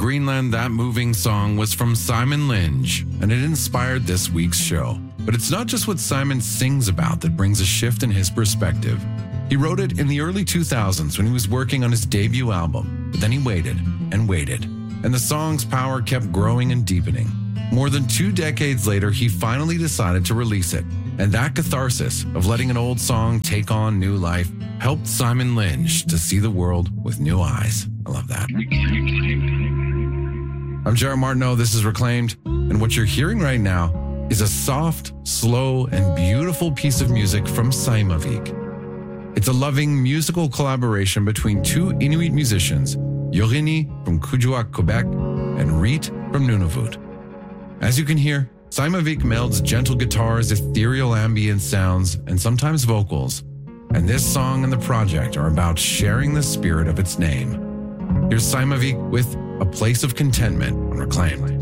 Greenland, that moving song was from Simon Lynch, and it inspired this week's show. But it's not just what Simon sings about that brings a shift in his perspective. He wrote it in the early 2000s when he was working on his debut album, but then he waited and waited, and the song's power kept growing and deepening. More than 2 decades later, he finally decided to release it, and that catharsis of letting an old song take on new life helped Simon Lynch to see the world with new eyes. I love that. I'm Jared Martineau, this is Reclaimed, and what you're hearing right now is a soft, slow, and beautiful piece of music from Saimavik. It's a loving musical collaboration between 2 Inuit musicians, Yorini from Kuujjuaq, Quebec, and Reet from Nunavut. As you can hear, Saimavik melds gentle guitars, ethereal ambient sounds, and sometimes vocals, and this song and the project are about sharing the spirit of its name. Here's Saimavik with A Place of Contentment on Reclaimed.